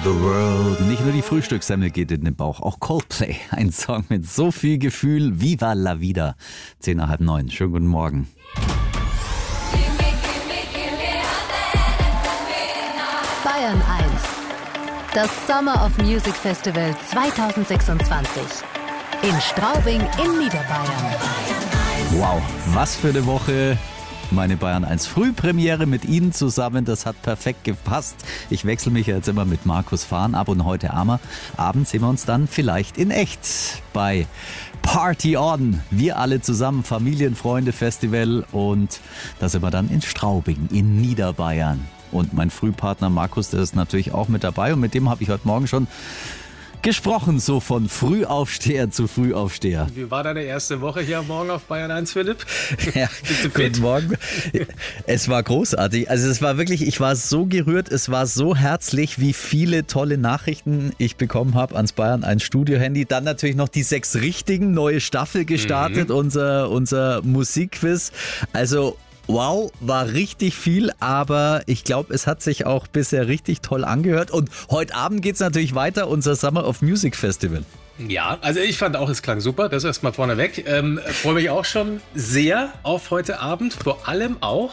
the world. Nicht nur die Frühstückssemmel geht in den Bauch, auch Coldplay. Ein Song mit so viel Gefühl. Viva la vida. 10 nach halb 9. Schönen guten Morgen. Bayern 1. Das Summer of Music Festival 2026. In Straubing in Niederbayern. Wow, was für eine Woche. Meine Bayern 1 Frühpremiere mit Ihnen zusammen, das hat perfekt gepasst. Ich wechsle mich jetzt immer mit Markus Fahn ab und heute Abend sehen wir uns dann vielleicht in echt bei Party On. Wir alle zusammen, Familienfreunde Festival, und da sind wir dann in Straubing in Niederbayern. Und mein Frühpartner Markus, der ist natürlich auch mit dabei, und mit dem habe ich heute Morgen schon gesprochen, so von Frühaufsteher zu Frühaufsteher. Wie war deine erste Woche hier am Morgen auf Bayern 1, Philipp? Ja, Bist du fit? guten Morgen. Es war großartig. Also es war wirklich, ich war so gerührt, es war so herzlich, wie viele tolle Nachrichten ich bekommen habe ans Bayern 1 Studio-Handy. Dann natürlich noch die 6 richtigen, neue Staffel gestartet, unser Musikquiz. Also wow, war richtig viel, aber ich glaube, es hat sich auch bisher richtig toll angehört. Und heute Abend geht es natürlich weiter, unser Summer of Music Festival. Ja, also ich fand auch, es klang super, das erstmal vorneweg. Freue mich auch schon sehr auf heute Abend, vor allem auch,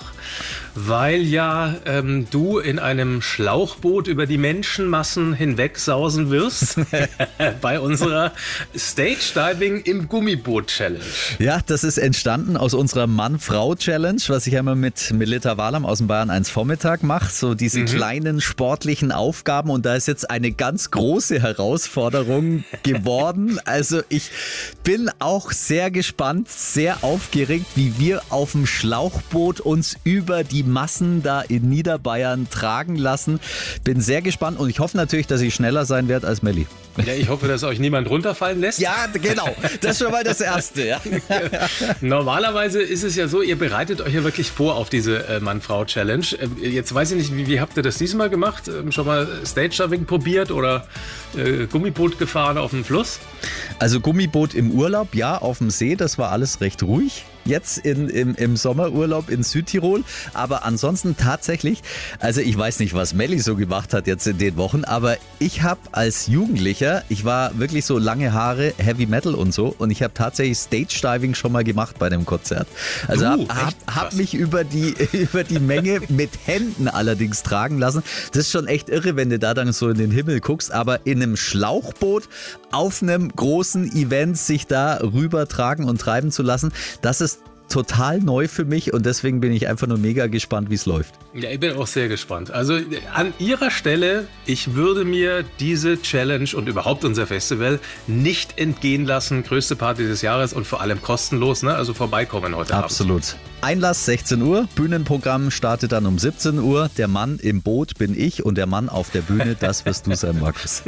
weil ja du in einem Schlauchboot über die Menschenmassen hinweg sausen wirst bei unserer Stage Diving im Gummiboot Challenge. Ja, das ist entstanden aus unserer Mann-Frau-Challenge, was ich einmal mit Melita Wahlam aus dem Bayern 1 Vormittag mache. So diese kleinen sportlichen Aufgaben, und da ist jetzt eine ganz große Herausforderung geworden. Also ich bin auch sehr gespannt, sehr aufgeregt, wie wir auf dem Schlauchboot uns über die Massen da in Niederbayern tragen lassen. Bin sehr gespannt, und ich hoffe natürlich, dass ich schneller sein werde als Melli. Ja, ich hoffe, dass euch niemand runterfallen lässt. Ja, genau. Das ist schon mal das Erste. Ja. Normalerweise ist es ja so, ihr bereitet euch ja wirklich vor auf diese Mann-Frau-Challenge. Jetzt weiß ich nicht, wie habt ihr das diesmal gemacht? Schon mal Stage-Diving probiert oder Gummiboot gefahren auf dem Fluss? Also Gummiboot im Urlaub, ja, auf dem See, das war alles recht ruhig. Jetzt im Sommerurlaub in Südtirol. Aber ansonsten tatsächlich, also ich weiß nicht, was Melli so gemacht hat jetzt in den Wochen, aber ich habe als Jugendlicher, ich war wirklich so lange Haare, Heavy Metal und so, und ich habe tatsächlich Stage Diving schon mal gemacht bei einem Konzert. Also hab mich über die Menge mit Händen allerdings tragen lassen. Das ist schon echt irre, wenn du da dann so in den Himmel guckst, aber in einem Schlauchboot auf einem großen Event sich da rüber tragen und treiben zu lassen, das ist total neu für mich, und deswegen bin ich einfach nur mega gespannt, wie es läuft. Ja, ich bin auch sehr gespannt. Also an ihrer Stelle, ich würde mir diese Challenge und überhaupt unser Festival nicht entgehen lassen. Größte Party des Jahres und vor allem kostenlos, ne? Also vorbeikommen heute Abend. Absolut. Einlass 16 Uhr, Bühnenprogramm startet dann um 17 Uhr. Der Mann im Boot bin ich, und der Mann auf der Bühne, das wirst du sein, Markus.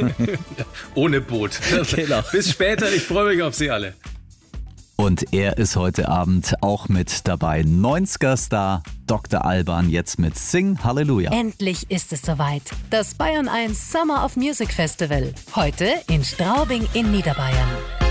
Ohne Boot. Genau. Bis später, ich freue mich auf Sie alle. Und er ist heute Abend auch mit dabei. 90er-Star Dr. Alban, jetzt mit Sing Halleluja. Endlich ist es soweit. Das Bayern 1 Summer of Music Festival. Heute in Straubing in Niederbayern.